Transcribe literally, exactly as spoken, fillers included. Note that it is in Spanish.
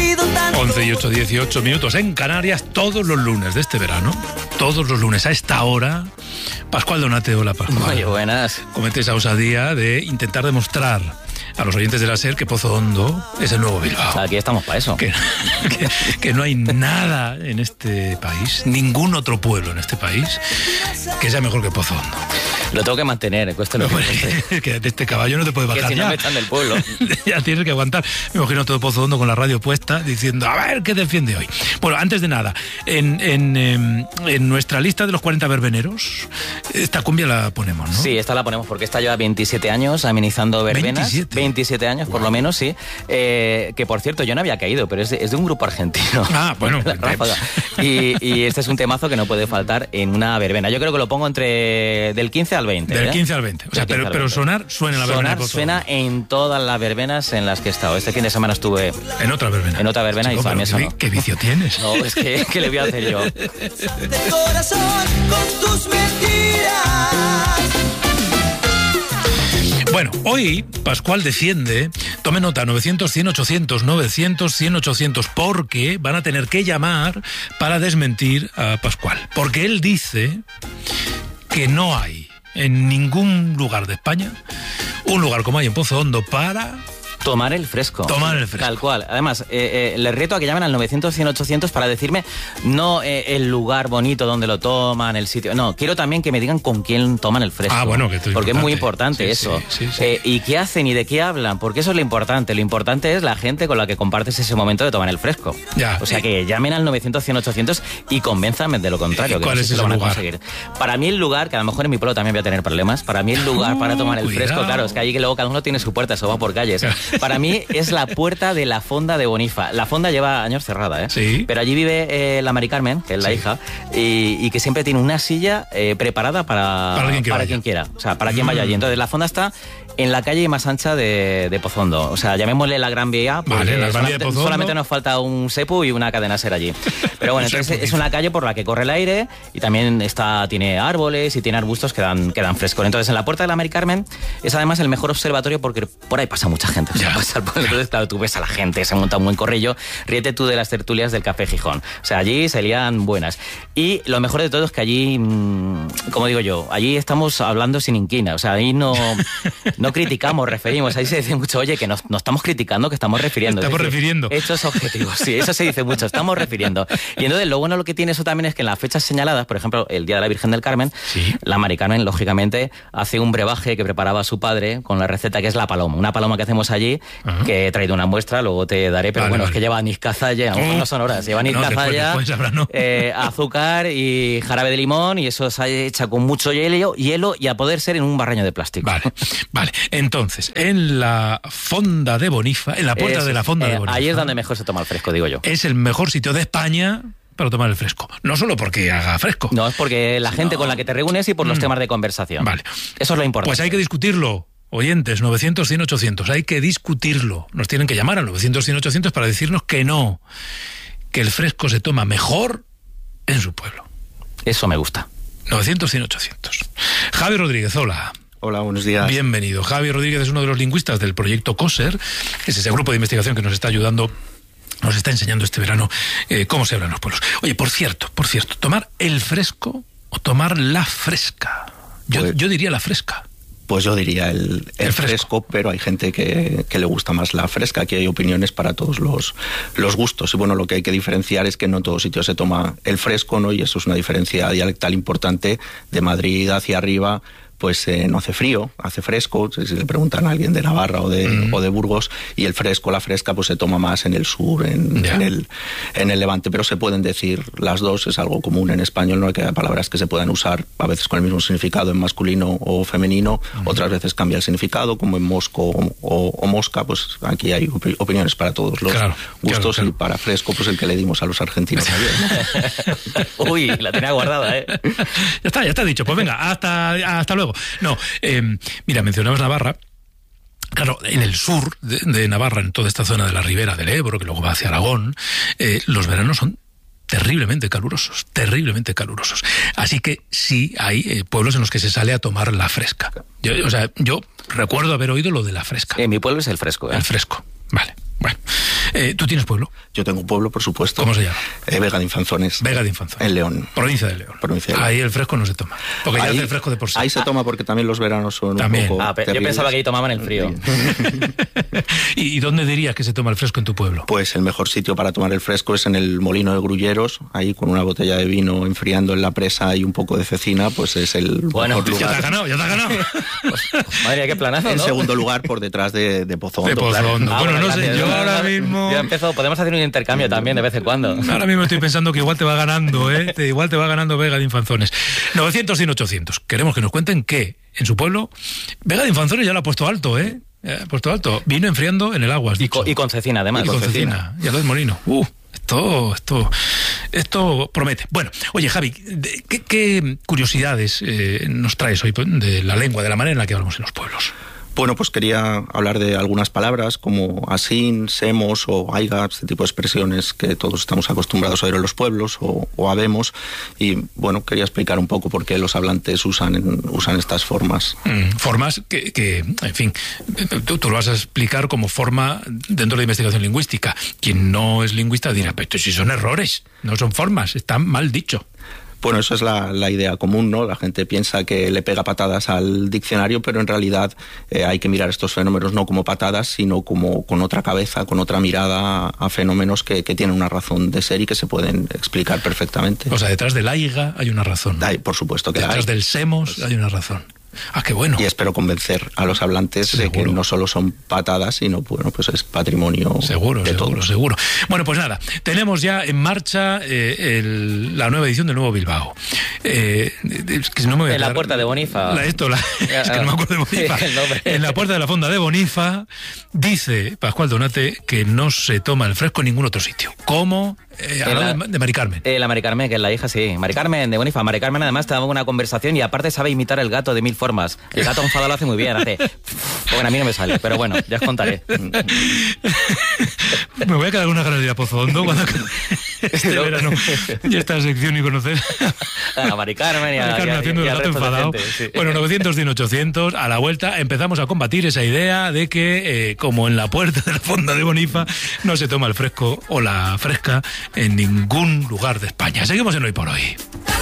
sufrido tanto. once y ocho, dieciocho minutos en Canarias, todos los lunes de este verano, todos los lunes a esta hora. Pascual Donate, hola Pascual. Muy buenas. Comete esa osadía de intentar demostrar a los oyentes de la SER que Pozo Hondo es el nuevo Bilbao. Aquí estamos para eso. Que, que, que no hay nada en este país, ningún otro pueblo en este país, que sea mejor que Pozo Hondo. Lo tengo que mantener, cuesta lo No, que es que de este caballo no te puedes bajar. Que si ya. no me echan del pueblo. Ya tienes que aguantar. Me imagino todo Pozo Hondo con la radio puesta diciendo, a ver, ¿qué defiende hoy? Bueno, antes de nada, en, en, en, en nuestra lista de los cuarenta verbeneros, esta cumbia la ponemos, ¿no? Sí, esta la ponemos porque esta lleva veintisiete años amenizando verbenas. veintisiete. veintisiete años, por lo menos, sí. Eh, que, por cierto, yo no había caído, pero es de, es de un grupo argentino. Ah, bueno. y, y este es un temazo que no puede faltar en una verbena. Yo creo que lo pongo entre del quince al veinte. Del ¿eh? quince al veinte. O sea, pero, pero sonar suena en la verbena. Sonar suena en todas las verbenas en las que he estado. Este fin de semana estuve en otra verbena. En otra verbena. Chico, y también ¿qué, ¿Qué vicio tienes? No, es que ¿qué le voy a hacer yo? De corazón con tus mentiras. Bueno, hoy Pascual defiende, tome nota, novecientos, cien, ochocientos, novecientos, cien, ochocientos, porque van a tener que llamar para desmentir a Pascual. Porque él dice que no hay en ningún lugar de España un lugar como hay en Pozo Hondo para... Tomar el fresco. Tomar el fresco. Tal cual. Además, eh, eh, les reto a que llamen al novecientos, cien, ochocientos para decirme no eh, el lugar bonito donde lo toman, el sitio. No, quiero también que me digan con quién toman el fresco. Ah, bueno, que esto es porque importante. es muy importante Sí, eso. sí, sí, sí. Eh, y qué hacen y de qué hablan, porque eso es lo importante. Lo importante es la gente con la que compartes ese momento de tomar el fresco. Ya. O sea, que llamen al novecientos, cien, ochocientos y convénzanme de lo contrario. ¿Y cuál que no es sé si ese lo van a lugar? conseguir. Para mí el lugar, que a lo mejor en mi pueblo también voy a tener problemas, para mí el lugar Uh, para tomar el cuidado. fresco, claro, es que allí que luego cada uno tiene su puerta, eso va por calles. Para mí es la puerta de la fonda de Bonifa. La fonda lleva años cerrada, ¿eh? Sí. Pero allí vive eh, la Mari Carmen, que es la Sí. hija, y, y que siempre tiene una silla eh, preparada para, Para alguien que para vaya. quien quiera. O sea, para quien vaya allí. Entonces, la fonda está en la calle más ancha de, de Pozo Hondo. O sea, llamémosle la Gran Vía, porque Vale, la Gran Vía de solamente, Pozo Hondo. solamente nos falta un sepu y una cadena ser allí. Pero bueno, entonces es una calle por la que corre el aire y también está, tiene árboles y tiene arbustos que dan, que dan fresco. Entonces, en la puerta de la Mari Carmen es además el mejor observatorio porque por ahí pasa mucha gente. O sea, Ya. pasa por- entonces, claro, tú ves a la gente, se monta un buen corrillo. Ríete tú de las tertulias del Café Gijón. O sea, allí se lían buenas. Y lo mejor de todo es que allí, mmm, como digo yo, allí estamos hablando sin inquina. O sea, ahí no, no criticamos, referimos. Ahí se dice mucho, oye, que no, no estamos criticando, que estamos refiriendo. Estamos Es decir, refiriendo. hechos objetivos, sí, eso se dice mucho, estamos refiriendo. Y entonces lo bueno lo que tiene eso también es que en las fechas señaladas, por ejemplo, el Día de la Virgen del Carmen, Sí. la Mari Carmen, lógicamente, hace un brebaje que preparaba su padre con la receta que es la paloma. Una paloma que hacemos allí, Ajá. que he traído una muestra, luego te daré, pero Vale, bueno, vale. es que lleva anís cazalla, a lo mejor Oh. no son horas, lleva anís No, después- cazalla, después habrá, ¿no? eh, azúcar y jarabe de limón, y eso se echa con mucho hielo, hielo y a poder ser en un barreño de plástico. Vale, vale. Entonces, en la fonda de Bonifa, en la puerta Eso de la es, fonda eh, de Bonifa, ahí es donde mejor se toma el fresco, digo yo. es el mejor sitio de España para tomar el fresco. No solo porque haga fresco. No, es porque la gente con la que te reúnes y por los Mm. temas de conversación. Vale. Eso es lo importante. Pues hay que discutirlo. Oyentes, novecientos, cien, ochocientos. Hay que discutirlo. Nos tienen que llamar al novecientos, cien, ochocientos para decirnos que no. Que el fresco se toma mejor en su pueblo. Eso me gusta. novecientos, cien, ochocientos. Javi Rodríguez, hola. Hola, buenos días. Bienvenido. Javi Rodríguez es uno de los lingüistas del proyecto COSER, que es ese grupo de investigación que nos está ayudando, nos está enseñando este verano eh, cómo se habla en los pueblos. Oye, por cierto, por cierto, tomar el fresco o tomar la fresca. Yo, Pues- yo diría la fresca. Pues yo diría el, el, El fresco. fresco, pero hay gente que, que le gusta más la fresca. Aquí hay opiniones para todos los, los gustos. Y bueno, lo que hay que diferenciar es que no en todos sitios se toma el fresco, ¿no? Y eso es una diferencia dialectal importante. De Madrid hacia arriba, pues eh, no hace frío, hace fresco. Si le preguntan a alguien de Navarra o de, Mm. o de Burgos, y el fresco, la fresca, pues se toma más en el sur, en, Ya. en, el, en el Levante. Pero se pueden decir las dos, es algo común en español, no hay que hay palabras que se puedan usar a veces con el mismo significado en masculino o femenino, otras veces cambia el significado, como en mosco o, o, o mosca, pues aquí hay opi- opiniones para todos los Claro, gustos, claro, claro. y para fresco, pues el que le dimos a los argentinos ayer, ¿no? Uy, la tenía guardada, ¿eh? Ya está, ya está dicho. Pues venga, hasta, hasta luego. No, eh, mira, mencionabas Navarra. Claro, en el sur de, de Navarra, en toda esta zona de la ribera del Ebro, que luego va hacia Aragón, eh, los veranos son terriblemente calurosos, terriblemente calurosos. Así que sí hay eh, pueblos en los que se sale a tomar la fresca. Yo, o sea, yo recuerdo haber oído lo de la fresca. En mi pueblo es el fresco, ¿eh? El fresco, vale. Bueno, eh, ¿tú tienes pueblo? Yo tengo un pueblo, por supuesto. ¿Cómo se llama? Eh, Vega de Infanzones. Vega de Infanzones. En León. Provincia de León. Provincia de León. Ahí el fresco no se toma. Porque ahí, ya hace el fresco de por sí. Ahí se toma porque también los veranos son también. un poco Ah, yo terribles. pensaba que ahí tomaban el frío. ¿Y, ¿Y dónde dirías que se toma el fresco en tu pueblo? Pues el mejor sitio para tomar el fresco es en el Molino de Grulleros, ahí con una botella de vino enfriando en la presa y un poco de cecina, pues es el Bueno, mejor Ya lugar. te has ganado, ya te has ganado. Pues, madre mía, qué planazo, En ¿no? segundo lugar, por detrás de, de Pozo De Hondo, Pozo claro. Hondo. Ah, Bueno, no gracias. sé, yo ahora mismo... Ya empezó, podemos hacer un intercambio también de vez en cuando. Ahora mismo estoy pensando que igual te va ganando, ¿eh? Te- igual te va ganando Vega de Infanzones. novecientos, cien, ochocientos. Queremos que nos cuenten que en su pueblo Vega de Infanzones ya lo ha puesto alto, ¿eh? Ya ha puesto alto. Vino enfriando en el agua, has Y, dicho. co- y con cecina, además. Y con cecina. Y a los molinos. Uh, esto, esto, esto promete. Bueno, oye, Javi, de- ¿qué, qué curiosidades eh, nos traes hoy de la lengua, de la manera en la que hablamos en los pueblos? Bueno, pues quería hablar de algunas palabras como asín, semos o aiga, este tipo de expresiones que todos estamos acostumbrados a oír en los pueblos o, o habemos. Y bueno, quería explicar un poco por qué los hablantes usan, usan estas formas. Mm, formas que, que, en fin, tú, tú lo vas a explicar como forma dentro de la investigación lingüística. Quien no es lingüista dirá, pero si son errores, no son formas, están mal dicho. Bueno, eso es la, la idea común, ¿no? La gente piensa que le pega patadas al diccionario, pero en realidad eh, hay que mirar estos fenómenos no como patadas, sino como con otra cabeza, con otra mirada a, a fenómenos que, que tienen una razón de ser y que se pueden explicar perfectamente. O sea, detrás del aiga hay una razón. Hay, por supuesto que la Detrás hay. del semos hay una razón. Ah, qué bueno. Y espero convencer a los hablantes de que Seguro. no solo son patadas, sino bueno, pues es patrimonio Seguro, de seguro, todos. seguro. Bueno, pues nada, tenemos ya en marcha eh, el- la nueva edición del Nuevo Bilbao. Eh, es que si no me voy a En la quedar- puerta de Bonifa. La- esto, la- es que no me acuerdo de Bonifa. Sí, el nombre. En la puerta de la fonda de Bonifa dice Pascual Donate que no se toma el fresco en ningún otro sitio. ¿Cómo? Eh, En la- hablando de, de Mari Carmen. Eh, la Mari Carmen, que es la hija, sí. Mari Carmen de Bonifa. Mari Carmen además te daba una conversación y aparte sabe imitar el gato de mil formas. El gato enfadado lo hace muy bien, hace... Bueno, a mí no me sale, pero bueno, ya os contaré. Me voy a quedar con una ganas de ir a Pozo Hondo cuando acabe este No. verano y esta sección y conocer A Mari Carmen y a, Mari Carmen y a- haciendo y el al gato resto de enfadado. gente, sí. Bueno, novecientos, cien, ochocientos, a la vuelta empezamos a combatir esa idea de que, eh, como en la puerta de la fonda de Bonifa, no se toma el fresco o la fresca en ningún lugar de España. Seguimos en Hoy por Hoy.